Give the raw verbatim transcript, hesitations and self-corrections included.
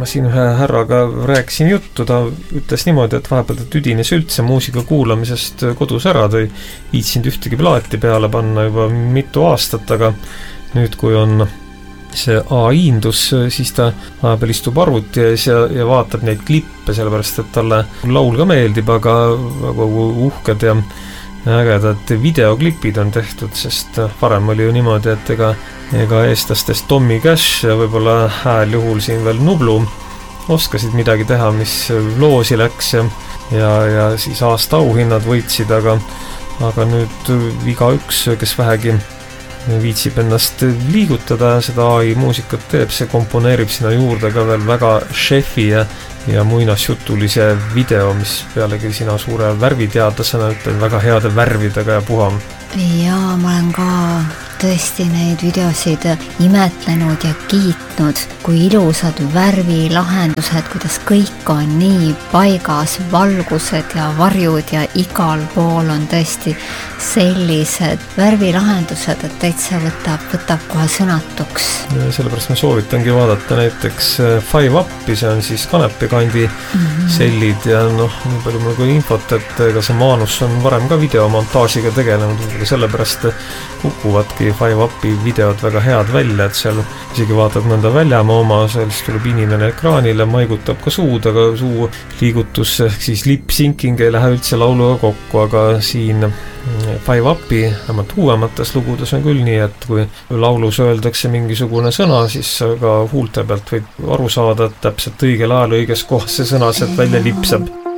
siin ühe härraga rääkisin juttu, ta ütles niimoodi, et vahepeal ta tüdines üldse muusika kuulamisest kodus ära, ta ei viitsinud ühtegi plaati peale panna juba mitu aastat, aga nüüd, kui on see A-indus, siis ta vahepeal istub arvuti ees ja, ja vaatab neid klippe, sellepärast, et talle laul ka meeldib, aga väga uhked ja ägedad videoklipid on tehtud, sest varem oli ju niimoodi, et ega, ega eestlastest Tommy Cash ja võib-olla hääl juhul siin veel Nublu oskasid midagi teha, mis loosi läks ja, ja, ja siis aasta auhinnad võitsid, aga, aga nüüd igaüks, kes vähegi viitsib ennast liigutada, seda A I muusikat teeb, see komponeerib sinna juurde ka veel väga šefi ja, ja muinasjutulise video, mis pealegi sina suure värviteadlasena ütled väga heade värvidega ja puham. Jaa, ma olen ka tõesti neid videosid imetlenud ja kiitnud, kui ilusad värvilahendused, kuidas kõik on nii paigas, valgused ja varjud ja igal pool on tõesti sellised värvilahendused, et täitsa võtab, võtab kohe sõnatuks. Ja sellepärast ma soovitangi vaadata näiteks Five Upi, see on siis Kanepikandi mm-hmm. sellid ja noh, nii palju mul kui infot, et ega see Maanus on varem ka videomontaažiga tegelenud, sellepärast kukuvadki Five Upi videod väga head välja, et seal isegi vaatad mõnda väljamaa oma, sellest tuleb inimene ekraanile, maigutab ka suud, aga suu liigutus ehk siis lip-syncing ei lähe üldse lauluga kokku, aga siin Five Upi vähemalt uuemates lugudes on küll nii, et kui laulus öeldakse mingisugune sõna, siis ka huulte pealt võib aru saada, et täpselt õigel ajal õiges kohas see sõna sealt välja lipsab.